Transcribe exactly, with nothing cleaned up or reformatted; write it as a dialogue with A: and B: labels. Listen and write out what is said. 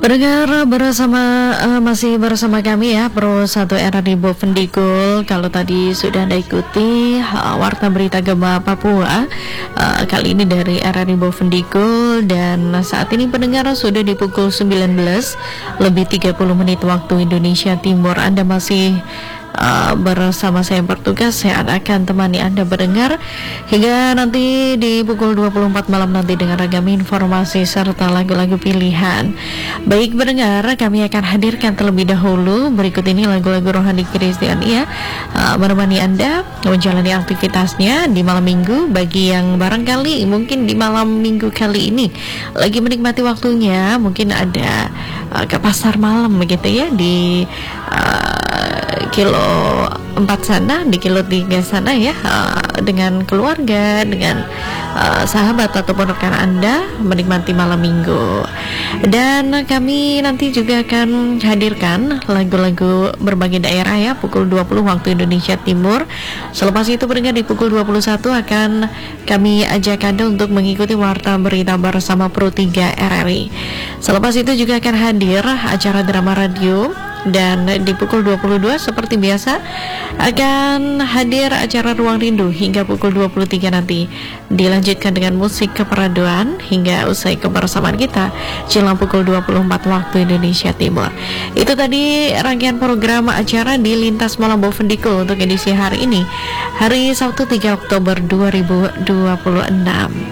A: Pendengar bersama uh, masih bersama kami ya Pro satu R R I Bovendigul. Kalau tadi sudah Anda ikuti uh, Warta Berita Gema Papua, uh, kali ini dari R R I Bovendigul. Dan saat ini pendengar sudah di pukul sembilan belas lebih tiga puluh menit waktu Indonesia Timur. Anda masih Uh, bersama saya yang bertugas. Saya akan temani Anda berdengar hingga nanti di pukul dua puluh empat malam nanti dengan ragam informasi serta lagu-lagu pilihan. Baik berdengar, kami akan hadirkan terlebih dahulu berikut ini lagu-lagu rohani Kristian ya, uh, menemani Anda menjalani aktivitasnya di malam minggu. Bagi yang barangkali mungkin di malam minggu kali ini lagi menikmati waktunya, mungkin ada uh, ke pasar malam begitu ya di uh, kilo empat sana, di kilo tiga sana ya, uh, dengan keluarga, dengan uh, sahabat ataupun rekan Anda menikmati malam minggu. Dan kami nanti juga akan hadirkan lagu-lagu berbagai daerah ya, pukul dua puluh waktu Indonesia Timur. Selepas itu pendengar di pukul dua puluh satu akan kami ajak Anda untuk mengikuti Warta Berita bersama Pro tiga R R I. Selepas itu juga akan hadir acara drama radio. Dan di pukul dua puluh dua seperti biasa akan hadir acara Ruang Rindu hingga pukul dua puluh tiga nanti. Dilanjutkan dengan musik keperaduan hingga usai kebersamaan kita jelang pukul dua puluh empat waktu Indonesia Timur. Itu tadi rangkaian program acara di Lintas Malam Bovendigul untuk edisi hari ini, hari Sabtu tiga Oktober dua ribu dua puluh enam.